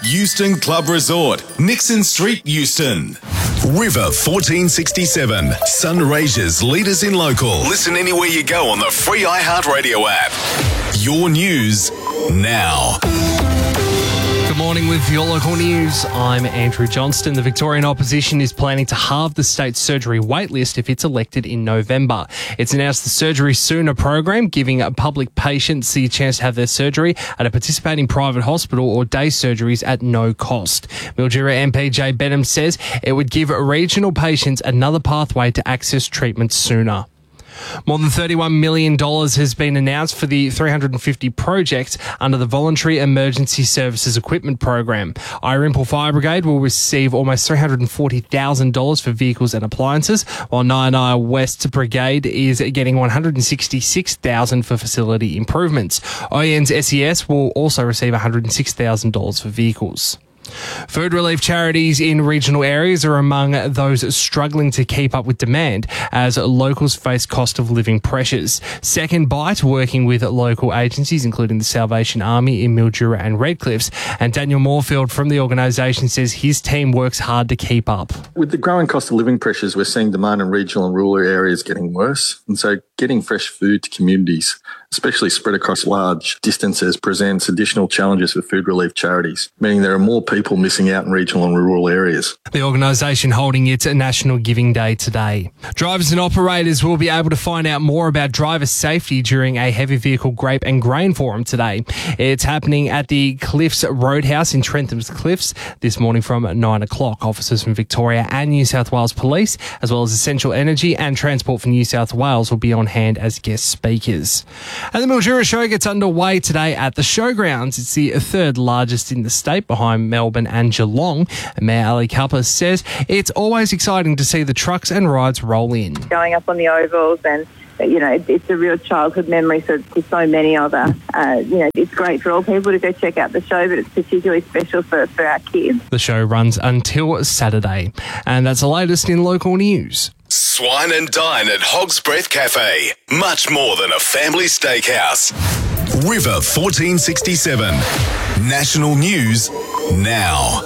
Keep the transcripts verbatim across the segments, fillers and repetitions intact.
Euston Club Resort, Nixon Street, Euston. River fourteen sixty-seven, Sunraysia's leaders in local. Listen anywhere you go on the free iHeartRadio app. Your news now. Good morning with your local news. I'm Andrew Johnston. The Victorian opposition is planning to halve the state's surgery waitlist if it's elected in November. It's announced the Surgery Sooner program, giving public patients the chance to have their surgery at a participating private hospital or day surgeries at no cost. Mildura M P Jay Benham says it would give regional patients another pathway to access treatment sooner. More than thirty-one million dollars has been announced for the three hundred fifty projects under the Voluntary Emergency Services Equipment Program. Irimple Fire Brigade will receive almost three hundred forty thousand dollars for vehicles and appliances, while Nyanaia West Brigade is getting one hundred sixty-six thousand dollars for facility improvements. Oyen's S E S will also receive one hundred six thousand dollars for vehicles. Food relief charities in regional areas are among those struggling to keep up with demand as locals face cost of living pressures. Second Bite, working with local agencies including the Salvation Army in Mildura and Redcliffs, and Daniel Moorfield from the organisation says his team works hard to keep up. With the growing cost of living pressures, we're seeing demand in regional and rural areas getting worse, and so getting fresh food to communities, especially spread across large distances, presents additional challenges for food relief charities, meaning there are more people missing out in regional and rural areas. The organisation holding its National Giving Day today. Drivers and operators will be able to find out more about driver safety during a heavy vehicle grape and grain forum today. It's happening at the Cliffs Roadhouse in Trentham's Cliffs this morning from nine o'clock. Officers from Victoria and New South Wales Police, as well as Essential Energy and Transport for New South Wales, will be on hand as guest speakers. And the Mildura Show gets underway today at the Showgrounds. It's the third largest in the state behind Melbourne and Geelong. And Mayor Ali Kappa says it's always exciting to see the trucks and rides roll in. Going up on the ovals and, you know, it's a real childhood memory for, for so many of us. Uh, you know, it's great for all people to go check out the show, but it's particularly special for, for our kids. The show runs until Saturday. And that's the latest in local news. Swine and dine at Hog's Breath Cafe. Much more than a family steakhouse. River fourteen sixty-seven. National News now.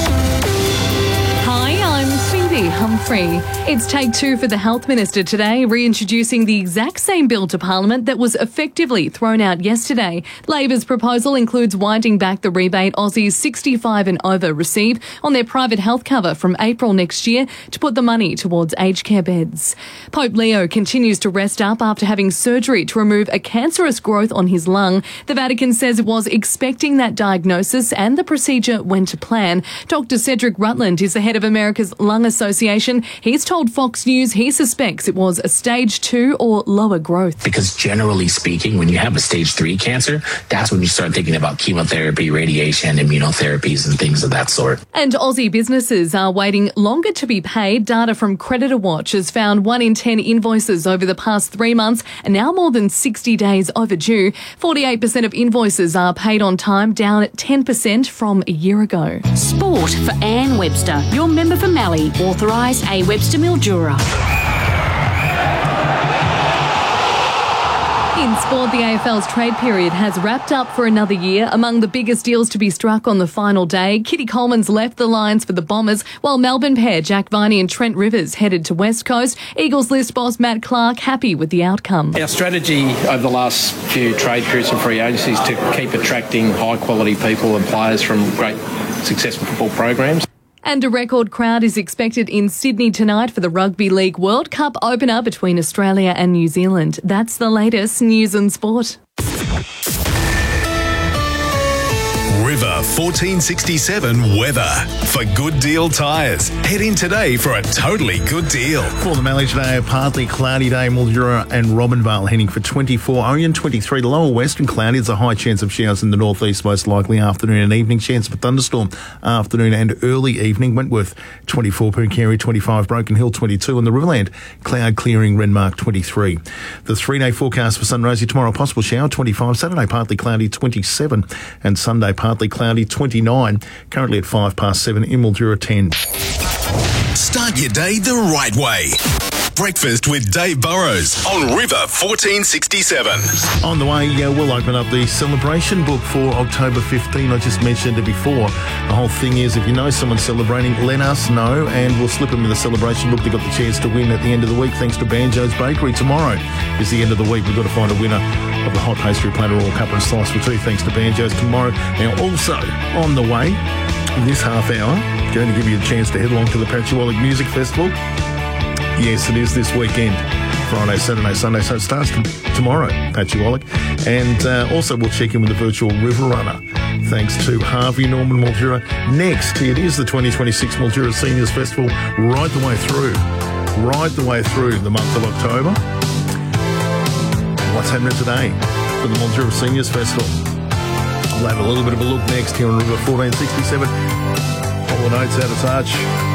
Hi, I'm Cindy Humphrey. It's take two for the Health Minister today, reintroducing the exact same bill to Parliament that was effectively thrown out yesterday. Labor's proposal includes winding back the rebate Aussies sixty-five and over receive on their private health cover from April next year to put the money towards aged care beds. Pope Leo continues to rest up after having surgery to remove a cancerous growth on his lung. The Vatican says it was expecting that diagnosis and the procedure went to plan. Doctor Cedric Rutland is the head of America's Lung Association. He's told Fox News he suspects it was a stage two or lower growth. Because generally speaking, when you have a stage three cancer, that's when you start thinking about chemotherapy, radiation, immunotherapies and things of that sort. And Aussie businesses are waiting longer to be paid. Data from Creditor Watch has found one in ten invoices over the past three months are now more than sixty days overdue. forty-eight percent of invoices are paid on time, down at ten percent from a year ago. Sport for Anne Webster, your member for Mallee, authorised A. Webster Mildura. In sport, the A F L's trade period has wrapped up for another year. Among the biggest deals to be struck on the final day, Kitty Coleman's left the Lions for the Bombers, while Melbourne pair Jack Viney and Trent Rivers headed to West Coast. Eagles list boss Matt Clark happy with the outcome. Our strategy over the last few trade periods and free agencies to keep attracting high-quality people and players from great, successful football programs. And a record crowd is expected in Sydney tonight for the Rugby League World Cup opener between Australia and New Zealand. That's the latest news and sport. River fourteen sixty-seven weather. For Good Deal Tyres, head in today for a totally good deal. For the Mallee today, a partly cloudy day, Mildura and Robinvale heading for twenty-four. Orion twenty-three, the lower western cloudy. There's a high chance of showers in the northeast, most likely afternoon and evening. Chance of a thunderstorm afternoon and early evening. Wentworth twenty-four, Pooncarie twenty-five, Broken Hill twenty-two, and the Riverland cloud clearing, Renmark twenty-three. The three-day forecast for Sunraysia tomorrow, possible shower twenty-five, Saturday partly cloudy twenty-seven, and Sunday partly cloudy twenty-nine. Currently at five past seven in Mildura ten. Start your day the right way. Breakfast with Dave Burrows on River fourteen sixty-seven. On the way, uh, we'll open up the celebration book for October fifteenth. I just mentioned it before. The whole thing is, if you know someone celebrating, let us know, and we'll slip them in the celebration book. They've got the chance to win at the end of the week, thanks to Banjo's Bakery. Tomorrow is the end of the week. We've got to find a winner of the hot pastry platter or cup and slice for two, thanks to Banjo's tomorrow. Now, also on the way, this half hour, going to give you a chance to head along to the Patchewallic Music Festival. Yes, it is this weekend. Friday, Saturday, Sunday, so it starts t- tomorrow, Patchewallic. And uh, also we'll check in with the virtual River Runner, thanks to Harvey Norman Mildura. Next, it is the twenty twenty-six Mildura Seniors Festival, right the way through, right the way through the month of October. What's happening today for the Mildura Seniors Festival? We'll have a little bit of a look next here on River fourteen sixty-seven. All the notes out of touch.